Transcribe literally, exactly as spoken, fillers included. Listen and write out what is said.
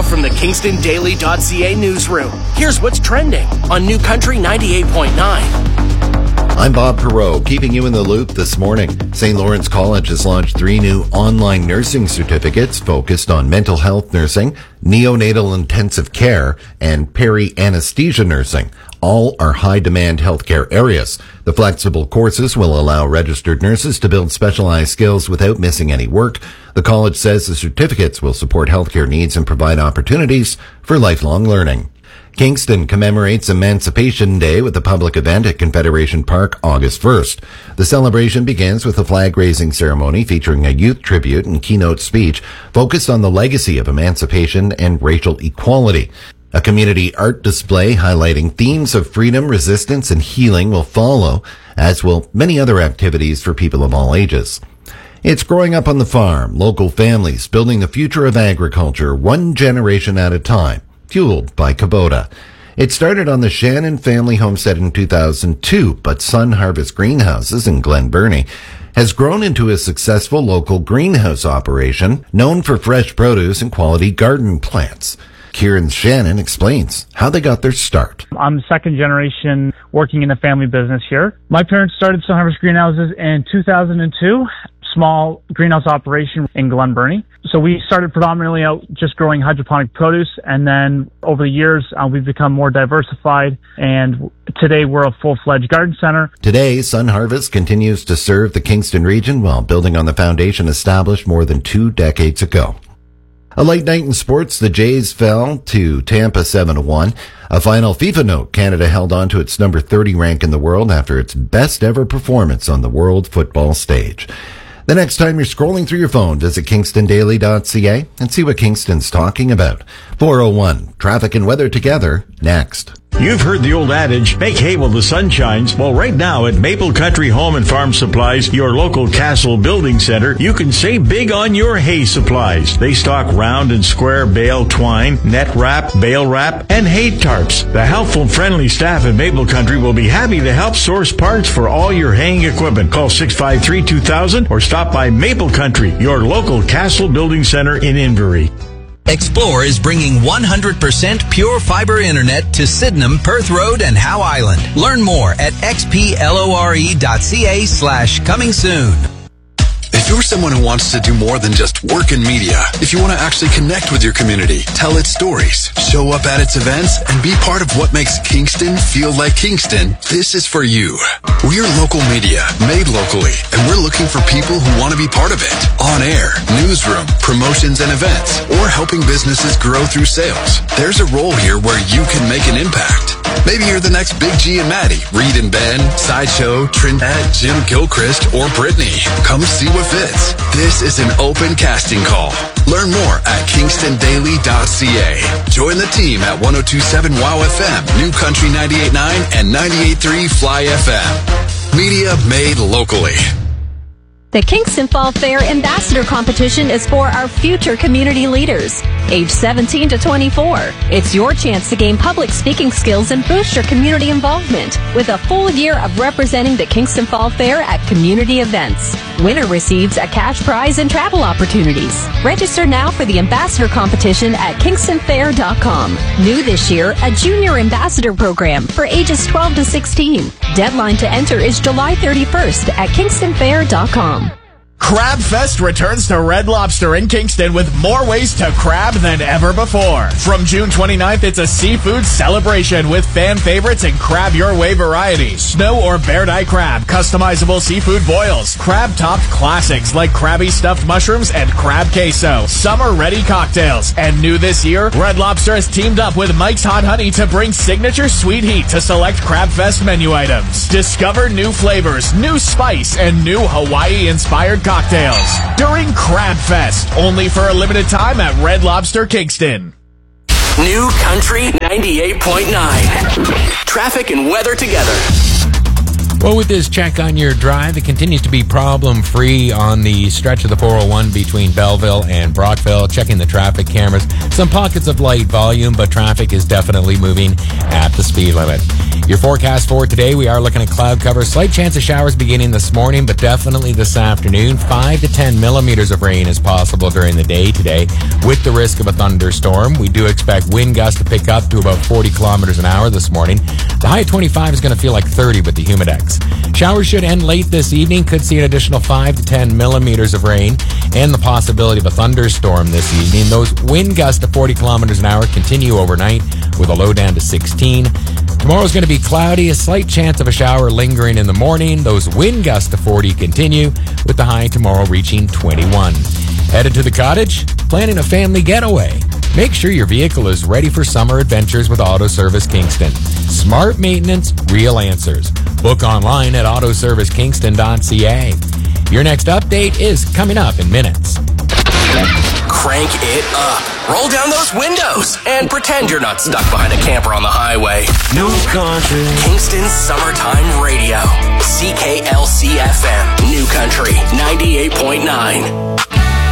from the Kingston Daily dot C A newsroom, here's what's trending on New Country ninety-eight point nine. I'm Bob Perot, keeping you in the loop this morning. Saint Lawrence College has launched three new online nursing certificates focused on mental health nursing, neonatal intensive care, and peri-anesthesia nursing. All are high-demand healthcare areas. The flexible courses will allow registered nurses to build specialized skills without missing any work. The college says the certificates will support healthcare needs and provide opportunities for lifelong learning. Kingston commemorates Emancipation Day with a public event at Confederation Park August first. The celebration begins with a flag-raising ceremony featuring a youth tribute and keynote speech focused on the legacy of emancipation and racial equality. A community art display highlighting themes of freedom, resistance, and healing will follow, as will many other activities for people of all ages. It's growing up on the farm, local families building the future of agriculture one generation at a time. Fueled by Kubota. It started on the Shannon family homestead in two thousand two, but Sun Harvest Greenhouses in Glen Burnie has grown into a successful local greenhouse operation known for fresh produce and quality garden plants. Kieran Shannon explains how they got their start. I'm second generation working in a family business here. My parents started Sun Harvest Greenhouses in two thousand two, small greenhouse operation in Glen Burnie. So we started predominantly out just growing hydroponic produce, and then over the years uh, we've become more diversified, and today we're a full-fledged garden center. Today, Sun Harvest continues to serve the Kingston region while building on the foundation established more than two decades ago. A late night in sports, the Jays fell to Tampa seven to one. A final FIFA note, Canada held on to its number thirty rank in the world after its best ever performance on the world football stage. The next time you're scrolling through your phone, visit Kingston Daily dot C A and see what Kingston's talking about. four oh one, traffic and weather together, next. You've heard the old adage, make hay while the sun shines. Well, right now at Maple Country Home and Farm Supplies, your local Castle Building Center, you can save big on your hay supplies. They stock round and square bale twine, net wrap, bale wrap, and hay tarps. The helpful, friendly staff at Maple Country will be happy to help source parts for all your haying equipment. Call six five three, two thousand or stop by Maple Country, your local Castle Building Center in Inverie. Explore is bringing one hundred percent pure fiber internet to Sydenham, Perth Road, and Howe Island. Learn more at xplore.ca slash coming soon. If you're someone who wants to do more than just work in media, if you want to actually connect with your community, tell its stories, show up at its events, and be part of what makes Kingston feel like Kingston, this is for you. We're local media, made locally, and we're looking for people who want to be part of it. On air, newsroom, promotions and events, or helping businesses grow through sales. There's a role here where you can make an impact. Maybe you're the next Big G and Maddie, Reed and Ben, Sideshow, Trinidad, Jim Gilchrist, or Brittany. Come see what fits. This is an open casting call. Learn more at Kingston Daily dot C A. Join the team at one oh two point seven Wow F M, New Country ninety-eight point nine, and ninety-eight point three Fly F M. Media made locally. The Kingston Fall Fair Ambassador Competition is for our future community leaders, age seventeen to twenty-four. It's your chance to gain public speaking skills and boost your community involvement with a full year of representing the Kingston Fall Fair at community events. Winner receives a cash prize and travel opportunities. Register now for the Ambassador Competition at kingston fair dot com. New this year, a Junior Ambassador Program for ages twelve to sixteen. Deadline to enter is July thirty-first at kingston fair dot com. Crab Fest returns to Red Lobster in Kingston with more ways to crab than ever before. From June twenty-ninth, it's a seafood celebration with fan favorites and crab your way varieties. Snow or Baird Eye crab, customizable seafood boils, crab-topped classics like Krabby Stuffed Mushrooms and Crab Queso, summer-ready cocktails. And new this year, Red Lobster has teamed up with Mike's Hot Honey to bring signature sweet heat to select Crab Fest menu items. Discover new flavors, new spice, and new Hawaii-inspired cocktails. Cocktails during Crab Fest, only for a limited time at Red Lobster Kingston. New Country ninety-eight point nine. Traffic and weather together. Well, with this check on your drive, it continues to be problem-free on the stretch of the four oh one between Belleville and Brockville. Checking the traffic cameras. Some pockets of light volume, but traffic is definitely moving at the speed limit. Your forecast for today, we are looking at cloud cover. Slight chance of showers beginning this morning, but definitely this afternoon. five to ten millimeters of rain is possible during the day today, with the risk of a thunderstorm. We do expect wind gusts to pick up to about forty kilometers an hour this morning. The high of twenty-five is going to feel like thirty with the humidex. Showers should end late this evening. Could see an additional five to ten millimeters of rain and the possibility of a thunderstorm this evening. Those wind gusts to forty kilometers an hour continue overnight with a low down to sixteen. Tomorrow's going to be cloudy, a slight chance of a shower lingering in the morning. Those wind gusts to forty continue with the high tomorrow reaching twenty-one. Headed to the cottage? Planning a family getaway? Make sure your vehicle is ready for summer adventures with Auto Service Kingston. Smart maintenance, real answers. Book online at auto service kingston dot c a. Your next update is coming up in minutes. Crank it up. Roll down those windows and pretend you're not stuck behind a camper on the highway. New Country. Kingston's Summertime Radio. C K L C F M. New Country ninety-eight point nine.